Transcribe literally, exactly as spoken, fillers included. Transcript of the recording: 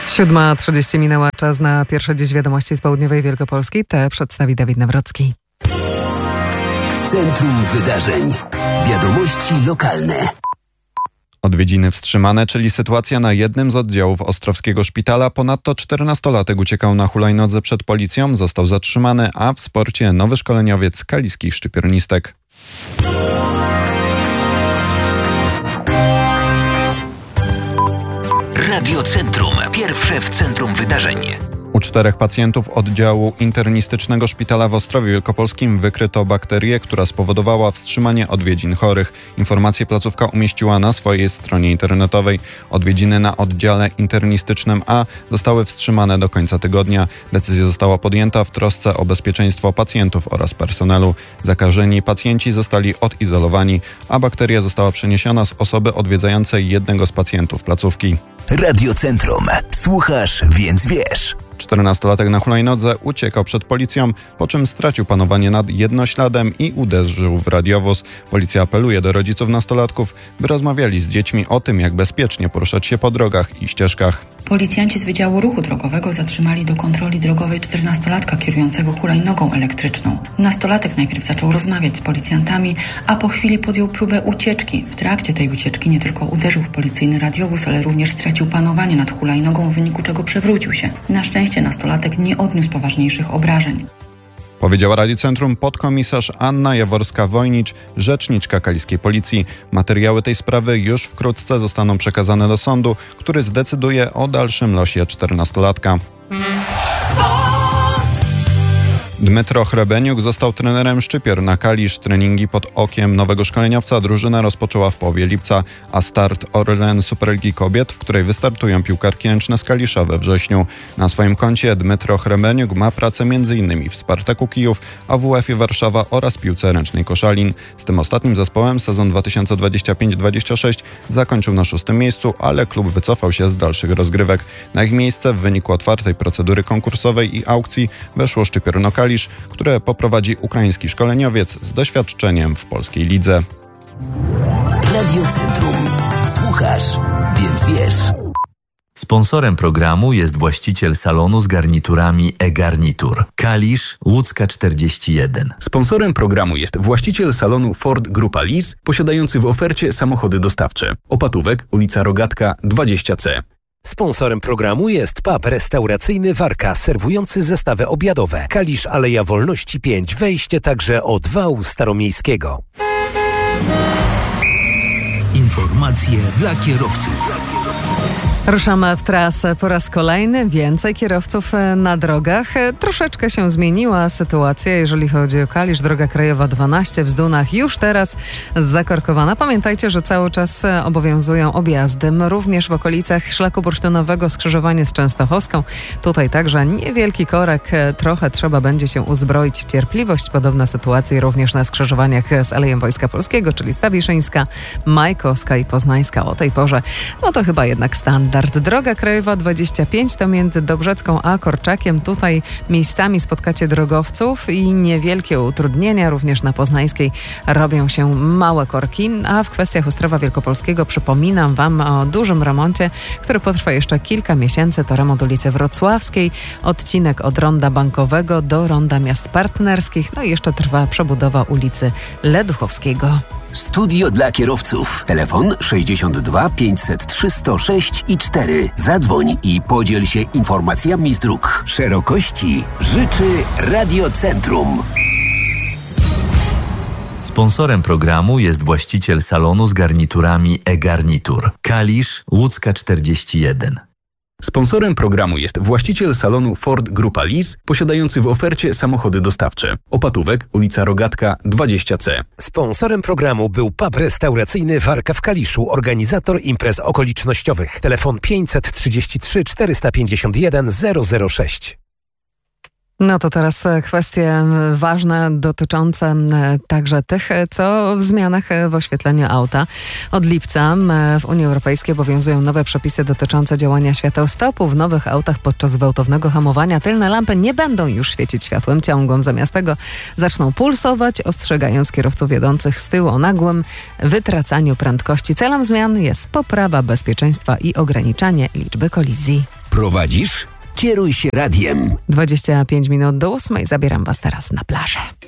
siódma trzydzieści minęła, czas na pierwsze dziś wiadomości z południowej Wielkopolski. Te przedstawi Dawid Nawrocki. Centrum Wydarzeń. Wiadomości lokalne. Odwiedziny wstrzymane, czyli sytuacja na jednym z oddziałów Ostrowskiego Szpitala. Ponadto czternastolatek uciekał na hulajnodze przed policją, został zatrzymany, a w sporcie nowy szkoleniowiec kaliskich szczypiornistek. Radio Centrum. Pierwsze w centrum wydarzeń. U czterech pacjentów oddziału internistycznego szpitala w Ostrowie Wielkopolskim wykryto bakterię, która spowodowała wstrzymanie odwiedzin chorych. Informację placówka umieściła na swojej stronie internetowej. Odwiedziny na oddziale internistycznym A zostały wstrzymane do końca tygodnia. Decyzja została podjęta w trosce o bezpieczeństwo pacjentów oraz personelu. Zakażeni pacjenci zostali odizolowani, a bakteria została przeniesiona z osoby odwiedzającej jednego z pacjentów placówki. Radio Centrum. Słuchasz, więc wiesz. czternastolatek na hulajnodze uciekał przed policją, po czym stracił panowanie nad jednośladem i uderzył w radiowóz. Policja apeluje do rodziców nastolatków, by rozmawiali z dziećmi o tym, jak bezpiecznie poruszać się po drogach i ścieżkach. Policjanci z Wydziału Ruchu Drogowego zatrzymali do kontroli drogowej czternastolatka kierującego hulajnogą elektryczną. Nastolatek najpierw zaczął rozmawiać z policjantami, a po chwili podjął próbę ucieczki. W trakcie tej ucieczki nie tylko uderzył w policyjny radiowóz, ale również stracił panowanie nad hulajnogą, w wyniku czego przewrócił się. Na szczęście nastolatek nie odniósł poważniejszych obrażeń. Powiedziała Radiu Centrum podkomisarz Anna Jaworska-Wojnicz, rzeczniczka kaliskiej policji. Materiały tej sprawy już wkrótce zostaną przekazane do sądu, który zdecyduje o dalszym losie czternastolatka. Dmytro Hrebeniuk został trenerem Szczypior na Kalisz. Treningi pod okiem nowego szkoleniowca drużyna rozpoczęła w połowie lipca, a start Orlen Superligi Kobiet, w której wystartują piłkarki ręczne z Kalisza we wrześniu. Na swoim koncie Dmytro Hrebeniuk ma pracę m.in. w Spartaku Kijów, A W F-ie Warszawa oraz piłce ręcznej Koszalin. Z tym ostatnim zespołem sezon dwa tysiące dwudziesty piąty dwudziesty szósty zakończył na szóstym miejscu, ale klub wycofał się z dalszych rozgrywek. Na ich miejsce w wyniku otwartej procedury konkursowej i aukcji weszło Szczypior Kalisz, które poprowadzi ukraiński szkoleniowiec z doświadczeniem w polskiej lidze. Radio Centrum. Słuchasz, więc wiesz. Sponsorem programu jest właściciel salonu z garniturami e-Garnitur. Kalisz, Łódzka czterdzieści jeden. Sponsorem programu jest właściciel salonu Ford Grupa Lis, posiadający w ofercie samochody dostawcze. Opatówek, ulica Rogatka dwadzieścia C. Sponsorem programu jest pub restauracyjny Warka, serwujący zestawy obiadowe. Kalisz, Aleja Wolności pięć, wejście także od wału staromiejskiego. Informacje dla kierowców. Ruszamy w trasę po raz kolejny. Więcej kierowców na drogach. Troszeczkę się zmieniła sytuacja, jeżeli chodzi o Kalisz. Droga krajowa dwanaście w Zdunach już teraz zakorkowana. Pamiętajcie, że cały czas obowiązują objazdy. Również w okolicach szlaku bursztynowego skrzyżowanie z Częstochowską. Tutaj także niewielki korek. Trochę trzeba będzie się uzbroić w cierpliwość. Podobna sytuacja również na skrzyżowaniach z Alejem Wojska Polskiego, czyli Stawiszyńska, Majkowska i Poznańska. O tej porze, no to chyba jednak standard. Droga krajowa dwadzieścia pięć to między Dobrzecką a Korczakiem. Tutaj miejscami spotkacie drogowców i niewielkie utrudnienia. Również na Poznańskiej robią się małe korki. A w kwestiach Ostrowa Wielkopolskiego przypominam Wam o dużym remoncie, który potrwa jeszcze kilka miesięcy. To remont ulicy Wrocławskiej, odcinek od Ronda Bankowego do Ronda Miast Partnerskich. No i jeszcze trwa przebudowa ulicy Leduchowskiego. Studio dla kierowców. Telefon sześćdziesiąt dwa pięćset trzy sto sześć i cztery. Zadzwoń i podziel się informacjami z dróg. Szerokości życzy Radio Centrum. Sponsorem programu jest właściciel salonu z garniturami e-Garnitur. Kalisz, Łódzka czterdzieści jeden. Sponsorem programu jest właściciel salonu Ford Grupa Lis, posiadający w ofercie samochody dostawcze. Opatówek, ulica Rogatka dwadzieścia C. Sponsorem programu był pub restauracyjny Warka w Kaliszu, organizator imprez okolicznościowych. Telefon pięćset trzydzieści trzy czterysta pięćdziesiąt jeden zero zero sześć. No to teraz kwestie ważne dotyczące także tych, co w zmianach w oświetleniu auta. Od lipca w Unii Europejskiej obowiązują nowe przepisy dotyczące działania światełstopu. W nowych autach podczas gwałtownego hamowania tylne lampy nie będą już świecić światłem ciągłym. Zamiast tego zaczną pulsować, ostrzegając kierowców jadących z tyłu o nagłym wytracaniu prędkości. Celem zmian jest poprawa bezpieczeństwa i ograniczanie liczby kolizji. Prowadzisz? Kieruj się radiem. dwadzieścia pięć minut do ósmej. Zabieram Was teraz na plażę.